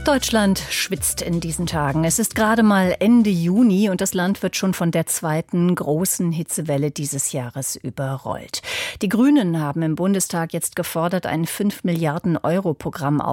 Deutschland schwitzt in diesen Tagen. Es ist gerade mal Ende Juni und das Land wird schon von der zweiten großen Hitzewelle dieses Jahres überrollt. Die Grünen haben im Bundestag jetzt gefordert, ein 5 Milliarden Euro Programm